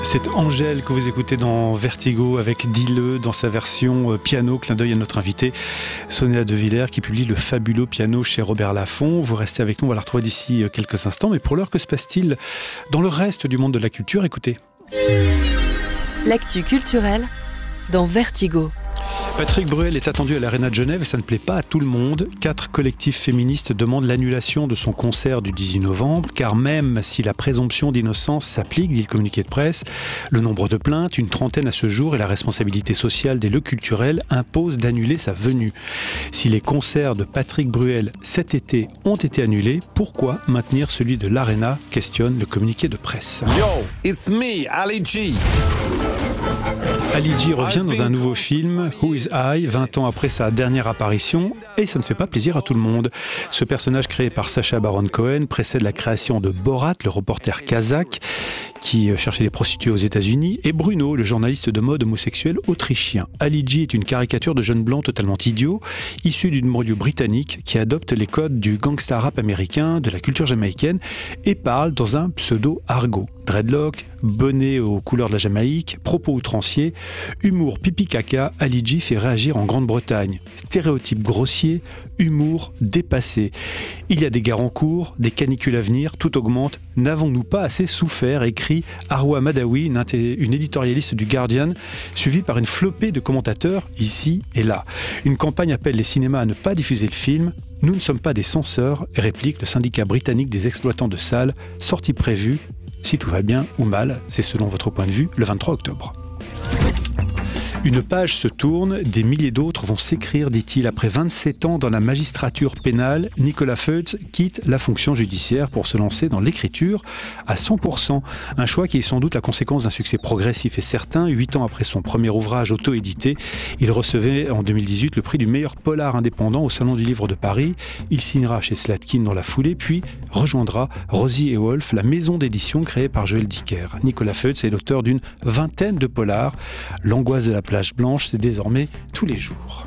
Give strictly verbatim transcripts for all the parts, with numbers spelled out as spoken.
C'est Angèle que vous écoutez dans Vertigo avec Dis-le dans sa version piano. Clin d'œil à notre invitée Sonia De Villers qui publie le fabuleux piano chez Robert Laffont. Vous restez avec nous, on va la retrouver d'ici quelques instants. Mais pour l'heure, que se passe-t-il dans le reste du monde de la culture? Écoutez. L'actu culturelle dans Vertigo. Patrick Bruel est attendu à l'Arena de Genève et ça ne plaît pas à tout le monde. Quatre collectifs féministes demandent l'annulation de son concert du dix-huit novembre, car même si la présomption d'innocence s'applique, dit le communiqué de presse, le nombre de plaintes, une trentaine à ce jour, et la responsabilité sociale des lieux culturels imposent d'annuler sa venue. Si les concerts de Patrick Bruel cet été ont été annulés, pourquoi maintenir celui de l'Arena, questionne le communiqué de presse. Yo, it's me, Ali G. Ali G revient dans un nouveau film, Who is I, vingt ans après sa dernière apparition, et ça ne fait pas plaisir à tout le monde. Ce personnage créé par Sacha Baron Cohen précède la création de Borat, le reporter kazakh, qui cherchait des prostituées aux États-Unis, et Bruno, le journaliste de mode homosexuel autrichien. Ali G est une caricature de jeune blanc totalement idiot, issu d'une banlieue britannique qui adopte les codes du gangsta rap américain, de la culture jamaïcaine, et parle dans un pseudo-argot. Dreadlock, bonnet aux couleurs de la Jamaïque, propos outranciers, humour pipi-caca, Ali G fait réagir en Grande-Bretagne. Stéréotypes grossiers, humour dépassé. Il y a des guerres en cours, des canicules à venir, tout augmente. N'avons-nous pas assez souffert, écrit Arwa Madawi, une, inté- une éditorialiste du Guardian, suivie par une flopée de commentateurs ici et là. Une campagne appelle les cinémas à ne pas diffuser le film. Nous ne sommes pas des censeurs, réplique le syndicat britannique des exploitants de salles, sortie prévue, si tout va bien ou mal, c'est selon votre point de vue, le vingt-trois octobre. Une page se tourne, des milliers d'autres vont s'écrire, dit-il. Après vingt-sept ans dans la magistrature pénale, Nicolas Feutz quitte la fonction judiciaire pour se lancer dans l'écriture à cent pour cent. Un choix qui est sans doute la conséquence d'un succès progressif et certain. Huit ans après son premier ouvrage auto-édité, il recevait en deux mille dix-huit le prix du meilleur polar indépendant au Salon du Livre de Paris. Il signera chez Slatkin dans la foulée, puis rejoindra Rosie et Wolf, la maison d'édition créée par Joël Dicker. Nicolas Feutz est l'auteur d'une vingtaine de polars. L'angoisse de la plage blanche, c'est désormais tous les jours.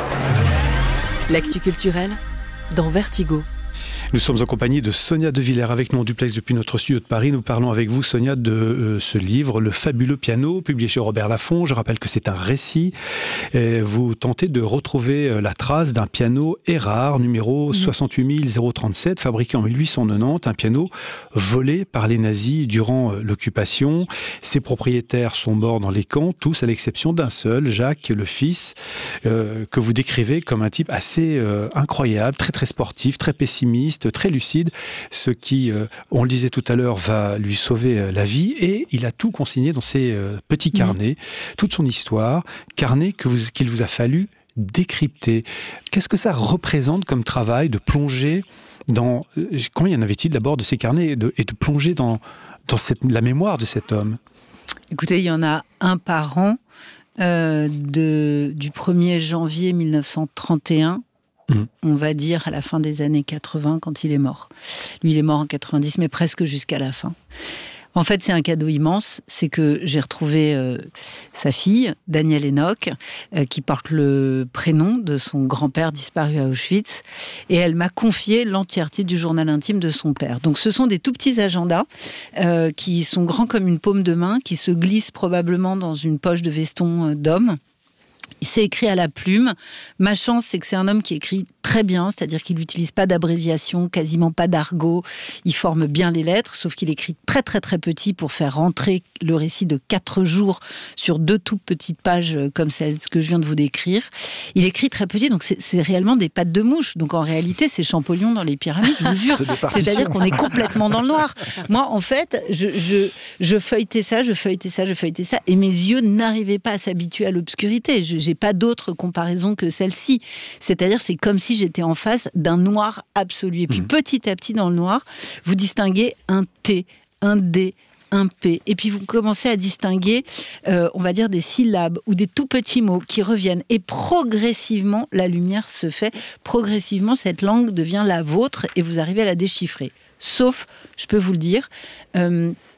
L'actu culturelle dans Vertigo. Nous sommes en compagnie de Sonia De Villers avec nous en duplex depuis notre studio de Paris. Nous parlons avec vous, Sonia, de euh, ce livre, Le fabuleux piano, publié chez Robert Laffont. Je rappelle que c'est un récit. Et vous tentez de retrouver la trace d'un piano Erard, numéro mmh. soixante-huit mille trente-sept, fabriqué en mille huit cent quatre-vingt-dix, un piano volé par les nazis durant l'occupation. Ses propriétaires sont morts dans les camps, tous à l'exception d'un seul, Jacques, le fils, euh, que vous décrivez comme un type assez euh, incroyable, très très sportif, très pessimiste, très lucide, ce qui, euh, on le disait tout à l'heure, va lui sauver euh, la vie, et il a tout consigné dans ses euh, petits carnets, mmh. toute son histoire, carnet que vous, qu'il vous a fallu décrypter. Qu'est-ce que ça représente comme travail de plonger dans... Euh, combien y en avait-il d'abord de ces carnets et de, et de plonger dans, dans cette, la mémoire de cet homme? Écoutez, il y en a un par an, euh, de, du premier janvier mille neuf cent trente et un, on va dire à la fin des années quatre-vingts, quand il est mort. Lui, il est mort en quatre-vingt-dix, mais presque jusqu'à la fin. En fait, c'est un cadeau immense. C'est que j'ai retrouvé euh, sa fille, Danielle Enoch, euh, qui porte le prénom de son grand-père disparu à Auschwitz. Et elle m'a confié l'entièreté du journal intime de son père. Donc, ce sont des tout petits agendas euh, qui sont grands comme une paume de main, qui se glissent probablement dans une poche de veston euh, d'homme. C'est écrit à la plume. Ma chance, c'est que c'est un homme qui écrit très bien, c'est-à-dire qu'il n'utilise pas d'abréviation, quasiment pas d'argot. Il forme bien les lettres, sauf qu'il écrit très très très petit pour faire rentrer le récit de quatre jours sur deux toutes petites pages comme celle que je viens de vous décrire. Il écrit très petit, donc c'est, c'est réellement des pattes de mouche. Donc en réalité, c'est Champollion dans les pyramides, je vous jure. C'est C'est-à-dire qu'on est complètement dans le noir. Moi, en fait, je, je, je feuilletais ça, je feuilletais ça, je feuilletais ça, et mes yeux n'arrivaient pas à s'habituer à l'obscurité. Je n'ai pas d'autre comparaison que celle-ci. C'est-à-dire, c'est comme si j'étais en face d'un noir absolu. Et puis, mmh. petit à petit, dans le noir, vous distinguez un T, un D, un P. Et puis, vous commencez à distinguer, euh, on va dire, des syllabes ou des tout petits mots qui reviennent. Et progressivement, la lumière se fait. Progressivement, cette langue devient la vôtre et vous arrivez à la déchiffrer. Sauf, je peux vous le dire... Euh,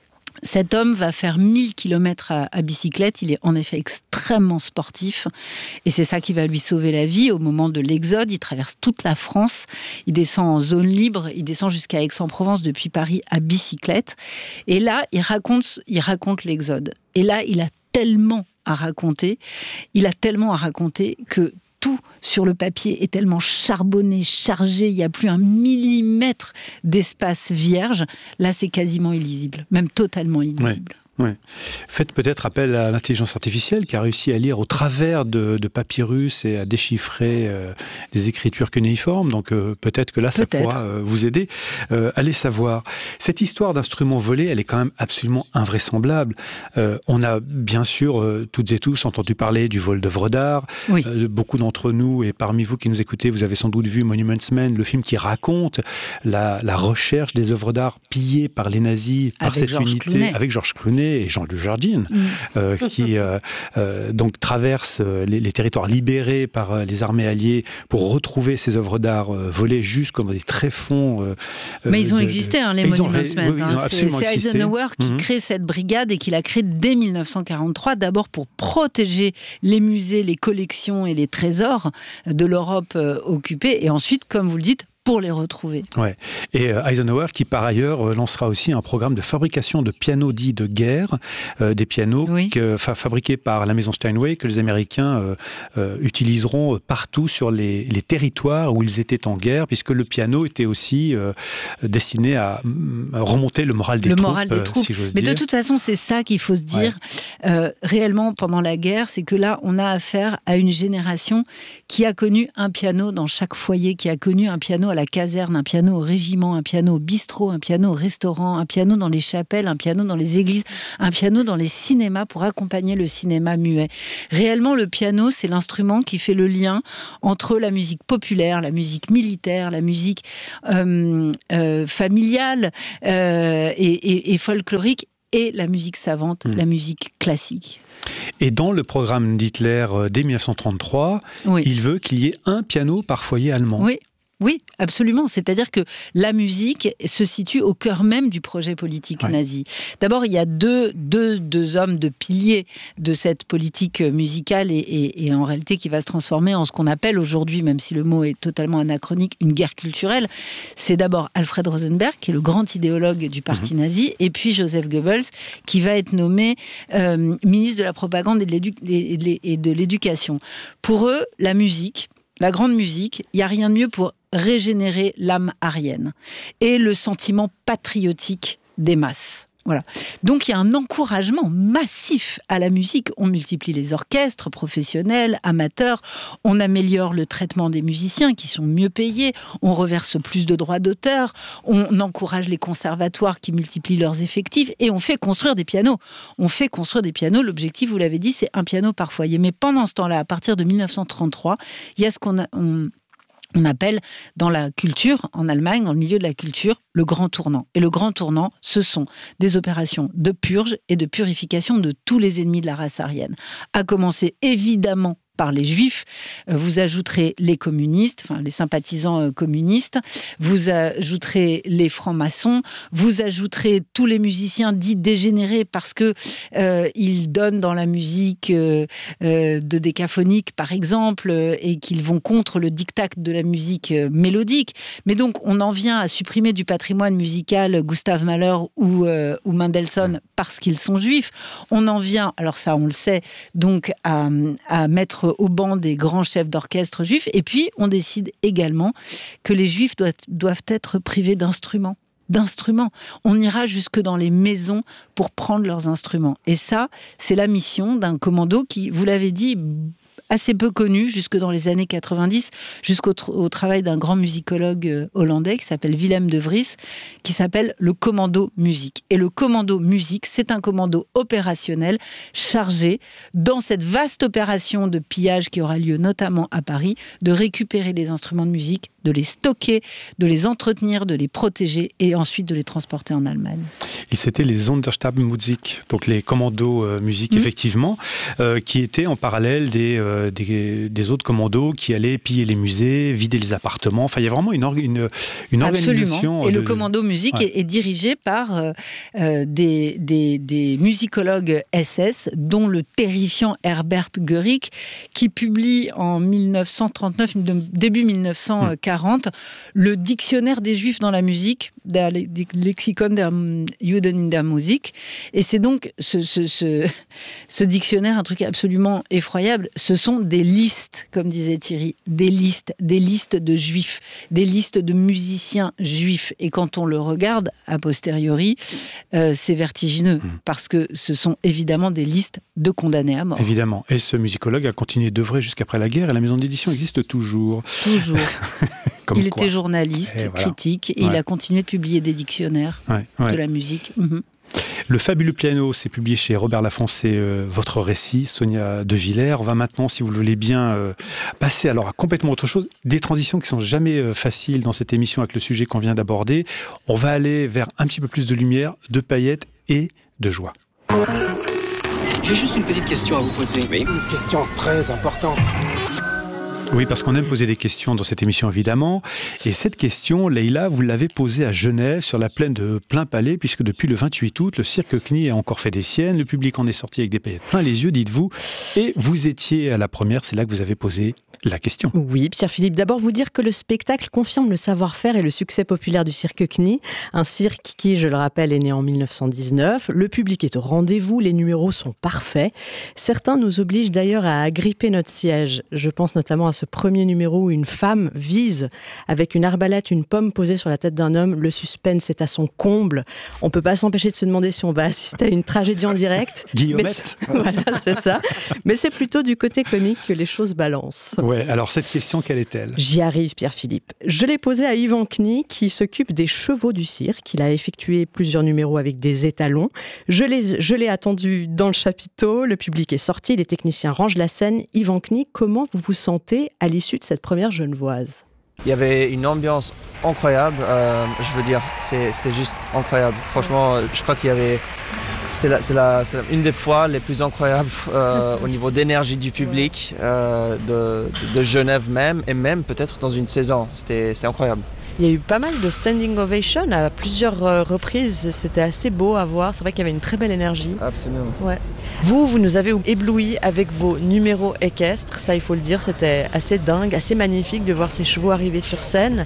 Cet homme va faire mille kilomètres à, à bicyclette. Il est en effet extrêmement sportif. Et c'est ça qui va lui sauver la vie au moment de l'exode. Il traverse toute la France. Il descend en zone libre. Il descend jusqu'à Aix-en-Provence depuis Paris à bicyclette. Et là, il raconte, il raconte l'exode. Et là, il a tellement à raconter. Il a tellement à raconter que tout sur le papier est tellement charbonné, chargé, il n'y a plus un millimètre d'espace vierge. Là, c'est quasiment illisible, même totalement illisible. Ouais. Ouais. Faites peut-être appel à l'intelligence artificielle qui a réussi à lire au travers de, de papyrus et à déchiffrer euh, des écritures cunéiformes. Donc euh, peut-être que là, ça peut-être. pourra euh, vous aider. Euh, allez savoir. Cette histoire d'instruments volés, elle est quand même absolument invraisemblable. Euh, on a bien sûr, euh, toutes et tous, entendu parler du vol d'œuvres d'art. Oui. Euh, beaucoup d'entre nous, et parmi vous qui nous écoutez, vous avez sans doute vu Monuments Men, le film qui raconte la, la recherche des œuvres d'art pillées par les nazis, par avec cette Georges unité, Clooney. avec Georges Clooney et Jean Dujardin, mmh. euh, qui euh, euh, donc traversent les, les territoires libérés par euh, les armées alliées pour retrouver ces œuvres d'art euh, volées jusqu'au dans des tréfonds. Euh, Mais ils ont de, existé, hein, les Monuments Men. Oui, oui, hein. C'est, c'est Eisenhower qui mmh. crée cette brigade et qui l'a créée dès mille neuf cent quarante-trois, d'abord pour protéger les musées, les collections et les trésors de l'Europe euh, occupée, et ensuite, comme vous le dites, pour les retrouver. Ouais. Et euh, Eisenhower, qui par ailleurs euh, lancera aussi un programme de fabrication de pianos dits de guerre, euh, des pianos oui. que, fa- fabriqués par la maison Steinway, que les Américains euh, euh, utiliseront partout sur les, les territoires où ils étaient en guerre, puisque le piano était aussi euh, destiné à, à remonter le moral des le troupes, moral des troupes. Euh, si j'ose Mais dire. de toute façon, c'est ça qu'il faut se dire ouais. euh, réellement pendant la guerre, c'est que là, on a affaire à une génération qui a connu un piano dans chaque foyer, qui a connu un piano à la caserne, un piano au régiment, un piano au bistrot, un piano au restaurant, un piano dans les chapelles, un piano dans les églises, un piano dans les cinémas pour accompagner le cinéma muet. Réellement, le piano, c'est l'instrument qui fait le lien entre la musique populaire, la musique militaire, la musique euh, euh, familiale euh, et, et, et folklorique, et la musique savante, mmh. la musique classique. Et dans le programme d'Hitler euh, dès dix-neuf cent trente-trois, oui. il veut qu'il y ait un piano par foyer allemand. Oui. Oui, absolument. C'est-à-dire que la musique se situe au cœur même du projet politique ouais. nazi. D'abord, il y a deux, deux, deux hommes, deux piliers de cette politique musicale et, et, et en réalité qui va se transformer en ce qu'on appelle aujourd'hui, même si le mot est totalement anachronique, une guerre culturelle. C'est d'abord Alfred Rosenberg, qui est le grand idéologue du parti mmh. nazi, et puis Joseph Goebbels, qui va être nommé euh, ministre de la propagande et de, l'édu- et de l'éducation. Pour eux, la musique, la grande musique, il n'y a rien de mieux pour régénérer l'âme aryenne et le sentiment patriotique des masses. Voilà. Donc il y a un encouragement massif à la musique. On multiplie les orchestres professionnels, amateurs, on améliore le traitement des musiciens qui sont mieux payés, on reverse plus de droits d'auteur, on encourage les conservatoires qui multiplient leurs effectifs et on fait construire des pianos. On fait construire des pianos. L'objectif, vous l'avez dit, c'est un piano par foyer. Mais pendant ce temps-là, à partir de dix-neuf cent trente-trois, il y a ce qu'on a... On, On appelle dans la culture, en Allemagne, dans le milieu de la culture, le grand tournant. Et le grand tournant, ce sont des opérations de purge et de purification de tous les ennemis de la race aryenne. À commencer évidemment par les juifs, vous ajouterez les communistes, enfin les sympathisants communistes, vous ajouterez les francs-maçons, vous ajouterez tous les musiciens dits dégénérés parce que euh, ils donnent dans la musique euh, euh, de décaphonique par exemple euh, et qu'ils vont contre le diktat de la musique euh, mélodique. Mais donc on en vient à supprimer du patrimoine musical Gustav Mahler ou, euh, ou Mendelssohn parce qu'ils sont juifs. On en vient, alors ça on le sait, donc à, à mettre au banc des grands chefs d'orchestre juifs. Et puis, on décide également que les juifs doivent, doivent être privés d'instruments. d'instruments. On ira jusque dans les maisons pour prendre leurs instruments. Et ça, c'est la mission d'un commando qui, vous l'avez dit, assez peu connu jusque dans les années quatre-vingt-dix, jusqu'au tr- au travail d'un grand musicologue euh, hollandais qui s'appelle Willem de Vries, qui s'appelle le commando musique. Et le commando musique, c'est un commando opérationnel chargé, dans cette vaste opération de pillage qui aura lieu notamment à Paris, de récupérer les instruments de musique de les stocker, de les entretenir, de les protéger et ensuite de les transporter en Allemagne. Et c'était les Sonderstabmusik, donc les commandos euh, musique, mmh. effectivement, euh, qui étaient en parallèle des, euh, des, des autres commandos qui allaient piller les musées, vider les appartements. Enfin, il y a vraiment une, orga- une, une organisation. Absolument. Et de... le commando musique ouais. est, est dirigé par euh, euh, des, des, des musicologues S S, dont le terrifiant Herbert Göring, qui publie en dix-neuf cent trente-neuf, début dix-neuf cent quarante, mmh. le dictionnaire des Juifs dans la musique, der Lexikon der Juden in der Musik. Et c'est donc ce, ce, ce, ce dictionnaire, un truc absolument effroyable. Ce sont des listes, comme disait Thierry, des listes, des listes de Juifs, des listes de musiciens juifs. Et quand on le regarde a posteriori, euh, c'est vertigineux, mmh. parce que ce sont évidemment des listes de condamnés à mort. Évidemment. Et ce musicologue a continué d'œuvrer jusqu'après la guerre et la maison d'édition existe toujours. Toujours. il quoi. était journaliste, et critique, voilà. et ouais. il a continué de publier des dictionnaires ouais, ouais. de la musique. Mmh. Le fabuleux piano, c'est publié chez Robert Laffont, c'est euh, votre récit, Sonia De Villers. On va maintenant, si vous le voulez bien, euh, passer alors à complètement autre chose. Des transitions qui sont jamais euh, faciles dans cette émission avec le sujet qu'on vient d'aborder. On va aller vers un petit peu plus de lumière, de paillettes et de joie. J'ai juste une petite question à vous poser. Oui. Une question très importante. Oui, parce qu'on aime poser des questions dans cette émission, évidemment. Et cette question, Leïla, vous l'avez posée à Genève, sur la plaine de Plain-Palais, puisque depuis le vingt-huit août, le cirque C N I a encore fait des siennes. Le public en est sorti avec des paillettes plein les yeux, dites-vous. Et vous étiez à la première, c'est là que vous avez posé la question. Oui, Pierre-Philippe, d'abord vous dire que le spectacle confirme le savoir-faire et le succès populaire du cirque C N I. Un cirque qui, je le rappelle, est né en dix-neuf cent dix-neuf. Le public est au rendez-vous, les numéros sont parfaits. Certains nous obligent d'ailleurs à agripper notre siège. Je pense notamment à ce premier numéro où une femme vise avec une arbalète une pomme posée sur la tête d'un homme. Le suspense est à son comble. On ne peut pas s'empêcher de se demander si on va assister à une tragédie en direct. Guillaumette. Voilà, c'est ça. Mais c'est plutôt du côté comique que les choses balancent. Ouais, alors cette question, quelle est-elle ? J'y arrive, Pierre-Philippe. Je l'ai posée à Yvan C N I, qui s'occupe des chevaux du cirque. Il a effectué plusieurs numéros avec des étalons. Je l'ai, je l'ai attendu dans le chapiteau. Le public est sorti, les techniciens rangent la scène. Yvan C N I, comment vous vous sentez à l'issue de cette première Genevoise ? Il y avait une ambiance incroyable, euh, je veux dire, c'est, c'était juste incroyable. Franchement, je crois qu'il y avait... C'est, la, c'est, la, c'est une des fois les plus incroyables euh, au niveau d'énergie du public, euh, de, de Genève même, et même peut-être dans une saison. C'était, c'était incroyable. Il y a eu pas mal de standing ovation à plusieurs reprises. C'était assez beau à voir. C'est vrai qu'il y avait une très belle énergie. Absolument. Ouais. Vous, vous nous avez éblouis avec vos numéros équestres. Ça, il faut le dire, c'était assez dingue, assez magnifique de voir ces chevaux arriver sur scène.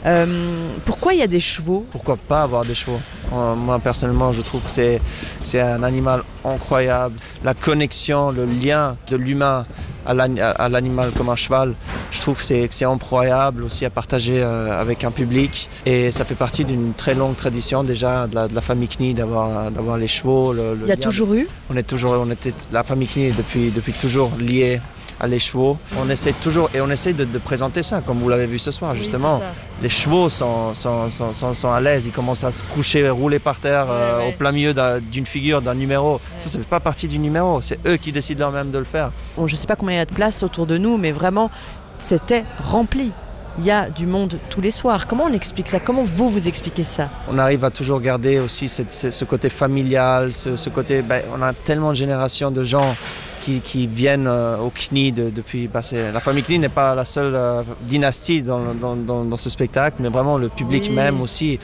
Euh, pourquoi il y a des chevaux ? Pourquoi pas avoir des chevaux ? euh, Moi, personnellement, je trouve que c'est, c'est un animal incroyable. La connexion, le lien de l'humain à, à l'animal comme un cheval, je trouve que c'est, que c'est incroyable aussi à partager euh, avec un public. Et ça fait partie d'une très longue tradition déjà de la, de la famille C N I d'avoir, d'avoir les chevaux. Le, le il y a toujours eu ? On est toujours, on était, la famille C N I est depuis, depuis toujours liée à les chevaux. On essaie toujours, et on essaie de, de présenter ça, comme vous l'avez vu ce soir, justement. Oui, les chevaux sont, sont, sont, sont, sont à l'aise, ils commencent à se coucher, rouler par terre, ouais, euh, ouais. au plein milieu d'une figure, d'un numéro. Ouais. Ça, ça ne fait pas partie du numéro, c'est eux qui décident eux-mêmes de le faire. Bon, je ne sais pas combien il y a de place autour de nous, mais vraiment, c'était rempli. Il y a du monde tous les soirs. Comment on explique ça ? Comment vous, vous expliquez ça ? On arrive à toujours garder aussi cette, ce côté familial, ce, ce côté... Ben, on a tellement de générations de gens qui, qui viennent euh, au C N I de, depuis... Ben, c'est, la famille C N I n'est pas la seule euh, dynastie dans, dans, dans, dans ce spectacle, mais vraiment le public oui. même aussi.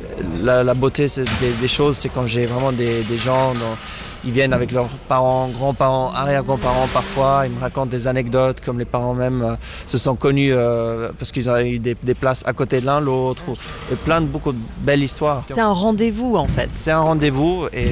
La, la beauté c'est des, des choses, c'est quand j'ai vraiment des, des gens... Dans, ils viennent avec leurs parents, grands-parents, arrière-grands-parents parfois. Ils me racontent des anecdotes comme les parents même euh, se sont connus euh, parce qu'ils ont eu des, des places à côté de l'un l'autre. Ou, et plein de beaucoup de belles histoires. C'est un rendez-vous en fait. C'est un rendez-vous et,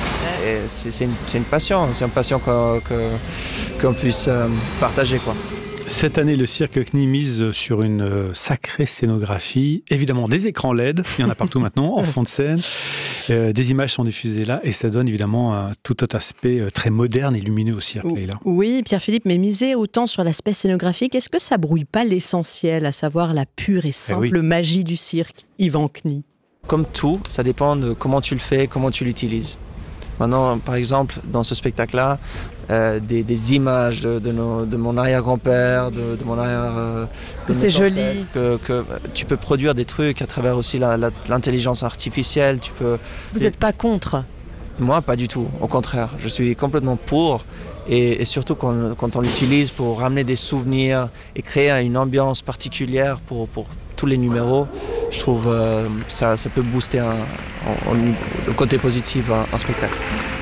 et c'est, c'est, une, c'est une passion. C'est une passion qu'on, que, qu'on puisse euh, partager, quoi. Cette année, le cirque C N I mise sur une sacrée scénographie. Évidemment, des écrans L E D, il y en a partout maintenant, en fond de scène. Euh, des images sont diffusées là et ça donne évidemment un tout autre aspect très moderne et lumineux au cirque. Là. Oui, Pierre-Philippe, mais miser autant sur l'aspect scénographique, est-ce que ça brouille pas l'essentiel, à savoir la pure et simple eh oui. magie du cirque, Yvan C N I ? Comme tout, ça dépend de comment tu le fais, comment tu l'utilises. Maintenant, par exemple, dans ce spectacle-là, euh, des, des images de, de, nos, de mon arrière-grand-père, de, de mon arrière... Euh, de c'est joli. Que, que tu peux produire des trucs à travers aussi la, la, l'intelligence artificielle. Tu peux... Vous n'êtes pas contre ? Moi, pas du tout. Au contraire, je suis complètement pour. Et, et surtout quand, quand on l'utilise pour ramener des souvenirs et créer une ambiance particulière pour, pour tous les numéros, je trouve euh, que ça, ça peut booster un, un, un, le côté positif un, un spectacle.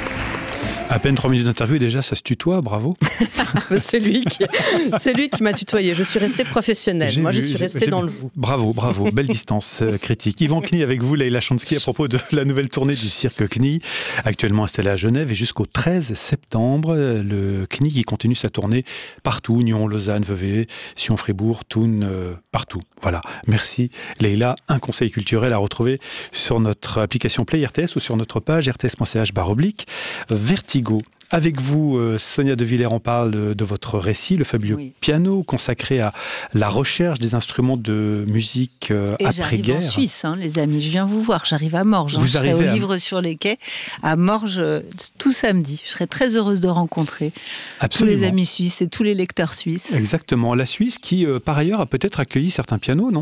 À peine trois minutes d'interview et déjà ça se tutoie, bravo. c'est, lui qui, c'est lui qui m'a tutoyé, je suis restée professionnelle, j'ai moi vu, je suis restée dans le vous. Bravo, bravo, belle distance euh, critique. Yvan Knie avec vous, Leïla Chansky, à propos de la nouvelle tournée du cirque Knie, actuellement installé à Genève et jusqu'au treize septembre, le Knie qui continue sa tournée partout, Nyon, Lausanne, Vevey, Sion, Fribourg, Thun, euh, partout. Voilà, merci Leïla. Un conseil culturel à retrouver sur notre application Play R T S ou sur notre page r t s point c h barre oblique Vertigo. Avec vous, Sonia De Villers, on parle de, de votre récit, le fabuleux oui. piano, consacré à la recherche des instruments de musique euh, après-guerre. Et j'arrive en Suisse, hein, les amis, je viens vous voir, j'arrive à Morges. Hein, vous je serai au à... Livre sur les quais, à Morges, tout samedi. Je serai très heureuse de rencontrer Absolument. tous les amis suisses et tous les lecteurs suisses. Exactement, la Suisse qui, euh, par ailleurs, a peut-être accueilli certains pianos, non ?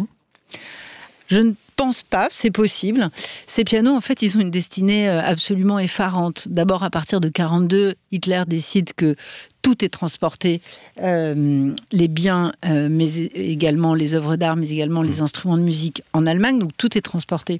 Je ne pense pas, c'est possible. Ces pianos, en fait, ils ont une destinée absolument effarante. D'abord, à partir de quarante-deux, Hitler décide que tout est transporté, euh, les biens, euh, mais également les œuvres d'art, mais également les instruments de musique en Allemagne. Donc, tout est transporté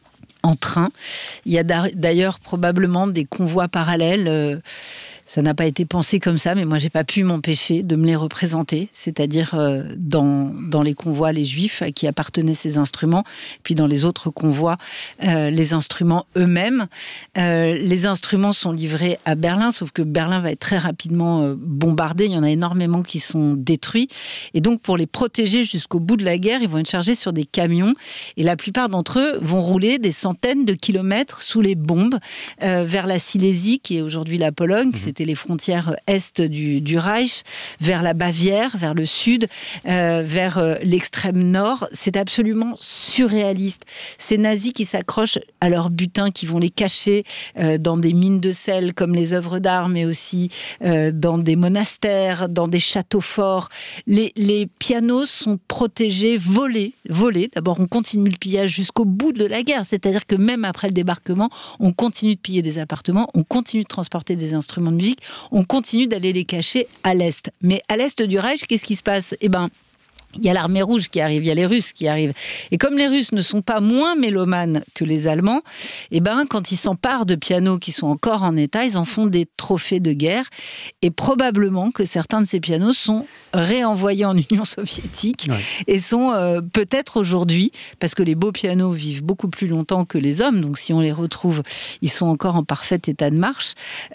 en train. Il y a d'ailleurs probablement des convois parallèles. Euh, Ça n'a pas été pensé comme ça, mais moi, j'ai pas pu m'empêcher de me les représenter, c'est-à-dire euh, dans, dans les convois, les Juifs à qui appartenaient ces instruments, puis dans les autres convois, euh, les instruments eux-mêmes. Euh, les instruments sont livrés à Berlin, sauf que Berlin va être très rapidement euh, bombardé. Il y en a énormément qui sont détruits. Et donc, pour les protéger jusqu'au bout de la guerre, ils vont être chargés sur des camions. Et la plupart d'entre eux vont rouler des centaines de kilomètres sous les bombes euh, vers la Silésie, qui est aujourd'hui la Pologne, mmh. C'était les frontières est du, du Reich, vers la Bavière, vers le sud, euh, vers euh, l'extrême nord. C'est absolument surréaliste. Ces nazis qui s'accrochent à leur butin, qui vont les cacher euh, dans des mines de sel comme les œuvres d'art, mais aussi euh, dans des monastères, dans des châteaux forts. Les, les pianos sont protégés, volés. volés. D'abord, on continue le pillage jusqu'au bout de la guerre. C'est-à-dire que même après le débarquement, on continue de piller des appartements, on continue de transporter des instruments de musique, on continue d'aller les cacher à l'Est. Mais à l'Est du Reich, qu'est-ce qui se passe ? Eh ben, il y a l'armée rouge qui arrive, il y a les Russes qui arrivent. Et comme les Russes ne sont pas moins mélomanes que les Allemands, eh ben, quand ils s'emparent de pianos qui sont encore en état, ils en font des trophées de guerre. Et probablement que certains de ces pianos sont réenvoyés en Union soviétique ouais. et sont euh, peut-être aujourd'hui, parce que les beaux pianos vivent beaucoup plus longtemps que les hommes, donc si on les retrouve, ils sont encore en parfait état de marche,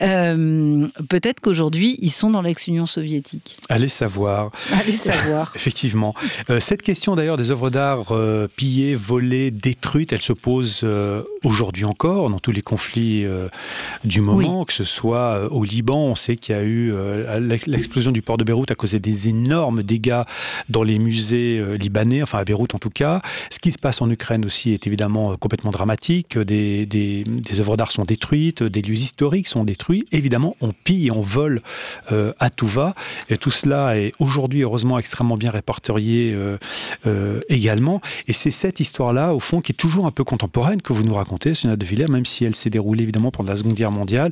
euh, peut-être qu'aujourd'hui, ils sont dans l'ex-Union soviétique. Allez savoir. Allez savoir. Effectivement. Euh, cette question d'ailleurs des œuvres d'art euh, pillées, volées, détruites, elle se pose euh, aujourd'hui encore dans tous les conflits euh, du moment, oui. que ce soit euh, au Liban, on sait qu'il y a eu euh, l'explosion du port de Beyrouth a causé des énormes dégâts dans les musées euh, libanais, enfin à Beyrouth en tout cas. Ce qui se passe en Ukraine aussi est évidemment euh, complètement dramatique. Des, des, des œuvres d'art sont détruites, des lieux historiques sont détruits. Évidemment, on pille et on vole euh, à tout va. Et tout cela est aujourd'hui heureusement extrêmement bien répertorié Euh, euh, également. Et c'est cette histoire-là, au fond, qui est toujours un peu contemporaine que vous nous racontez, Sonia De Villers, même si elle s'est déroulée évidemment pendant la Seconde Guerre mondiale.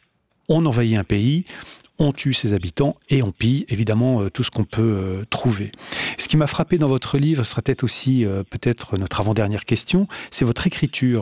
On envahit un pays, on tue ses habitants et on pille évidemment euh, tout ce qu'on peut euh, trouver. Ce qui m'a frappé dans votre livre, ce sera peut-être aussi euh, peut-être notre avant-dernière question, c'est votre écriture.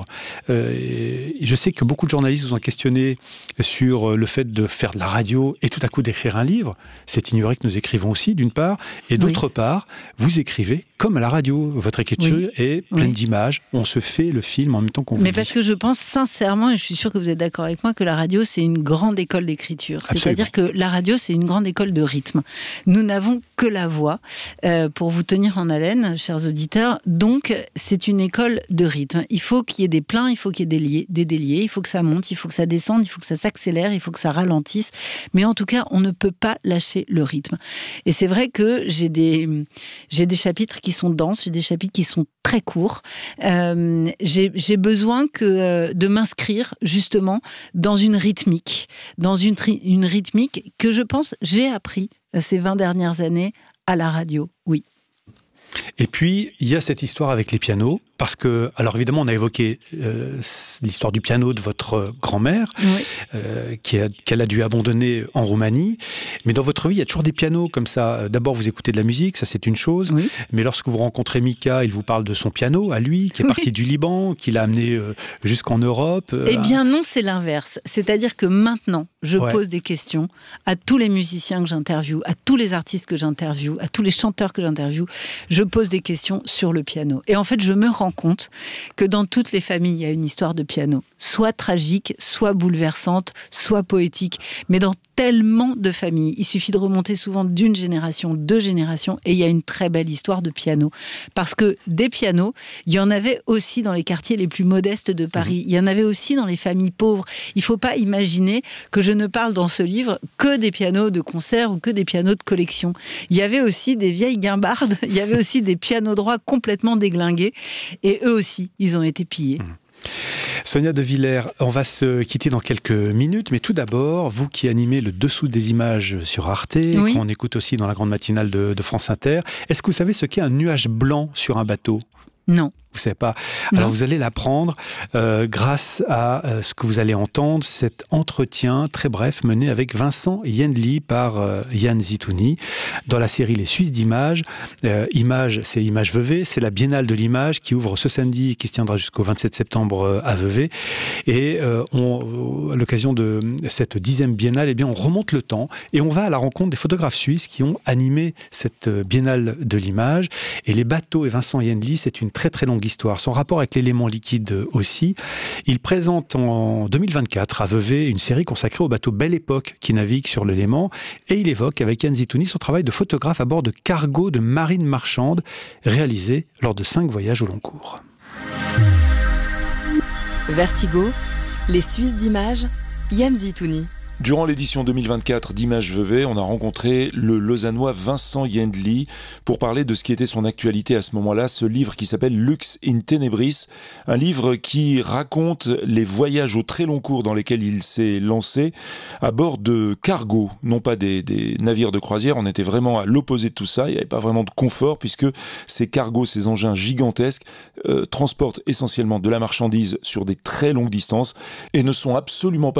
Euh, je sais que beaucoup de journalistes vous ont questionné sur le fait de faire de la radio et tout à coup d'écrire un livre. C'est ignoré que nous écrivons aussi, d'une part, et d'autre oui. part, vous écrivez comme à la radio. Votre écriture oui. est pleine oui. d'images. On se fait le film en même temps qu'on vous Mais dit. parce que je pense sincèrement, et je suis sûre que vous êtes d'accord avec moi, que la radio, c'est une grande école d'écriture. Absolument. C'est-à-dire que la radio, c'est une grande école de rythme. Nous n'avons que la voix euh, pour vous tenir en haleine, chers auditeurs. Donc, c'est une école de rythme. Il faut qu'il y ait des pleins, il faut qu'il y ait des, liés, des déliés, il faut que ça monte, il faut que ça descende, il faut que ça s'accélère, il faut que ça ralentisse. Mais en tout cas, on ne peut pas lâcher le rythme. Et c'est vrai que j'ai des, j'ai des chapitres qui sont denses, j'ai des chapitres qui sont très court. Euh, j'ai, j'ai besoin que, euh, de m'inscrire justement dans une rythmique, dans une, tri- une rythmique que je pense j'ai appris ces vingt dernières années à la radio, oui. Et puis, il y a cette histoire avec les pianos, parce que, alors évidemment, on a évoqué euh, l'histoire du piano de votre grand-mère, oui. euh, qui a, qu'elle a dû abandonner en Roumanie. Mais dans votre vie, il y a toujours des pianos comme ça. D'abord, vous écoutez de la musique, ça c'est une chose. Oui. Mais lorsque vous rencontrez Mika, il vous parle de son piano, à lui, qui est oui. parti du Liban, qui l'a amené euh, jusqu'en Europe. Euh, eh bien non, c'est l'inverse. C'est-à-dire que maintenant, je ouais. pose des questions à tous les musiciens que j'interviewe, à tous les artistes que j'interviewe, à tous les chanteurs que j'interviewe. Je pose des questions sur le piano. Et en fait, je me rends compte que dans toutes les familles, il y a une histoire de piano, soit tragique, soit bouleversante, soit poétique, mais dans tellement de familles. Il suffit de remonter souvent d'une génération, deux générations, et il y a une très belle histoire de piano. Parce que des pianos, il y en avait aussi dans les quartiers les plus modestes de Paris. Il y en avait aussi dans les familles pauvres. Il ne faut pas imaginer que je ne parle dans ce livre que des pianos de concert ou que des pianos de collection. Il y avait aussi des vieilles guimbardes, il y avait aussi des pianos droits complètement déglingués, et eux aussi, ils ont été pillés. Mmh. Sonia De Villers, on va se quitter dans quelques minutes, mais tout d'abord, vous qui animez le Dessous des images sur Arte, oui. qu'on écoute aussi dans la grande matinale de, de France Inter, est-ce que vous savez ce qu'est un nuage blanc sur un bateau ? Non. Vous ne savez pas. Alors non. Vous allez l'apprendre euh, grâce à euh, ce que vous allez entendre, cet entretien très bref mené avec Vincent Yendli par euh, Yann Zitouni dans la série Les Suisses d'images. Euh, Images, c'est Images Vevey, c'est la Biennale de l'image qui ouvre ce samedi et qui se tiendra jusqu'au vingt-sept septembre euh, à Vevey. Et euh, on, à l'occasion de cette dixième Biennale, eh bien, on remonte le temps et on va à la rencontre des photographes suisses qui ont animé cette Biennale de l'image. Et les bateaux et Vincent Yendli, c'est une très très longue histoire. Son rapport avec l'élément liquide aussi. Il présente en deux mille vingt-quatre à Vevey une série consacrée au bateau Belle Époque qui navigue sur le Léman et il évoque avec Yann Zitouni son travail de photographe à bord de cargos de marine marchande réalisé lors de cinq voyages au long cours. Vertigo, les Suisses d'images, Yann Zitouni. Durant l'édition deux mille vingt-quatre d'Images Vevey, on a rencontré le Lausannois Vincent Yendli pour parler de ce qui était son actualité à ce moment-là, ce livre qui s'appelle Lux in Tenebris, un livre qui raconte les voyages au très long cours dans lesquels il s'est lancé à bord de cargos, non pas des, des navires de croisière. On était vraiment à l'opposé de tout ça, il n'y avait pas vraiment de confort puisque ces cargos, ces engins gigantesques euh, transportent essentiellement de la marchandise sur des très longues distances et ne sont absolument pas